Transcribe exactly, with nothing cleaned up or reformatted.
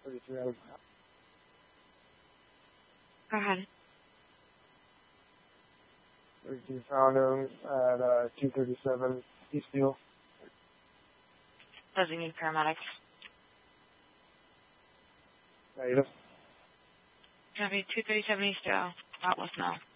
thirty-three Adams. Go ahead. thirty-two found him at uh, two thirty-seven Eastfield. Does he need paramedics? Negative. Copy, two thirty-seven Eastfield. Not with now.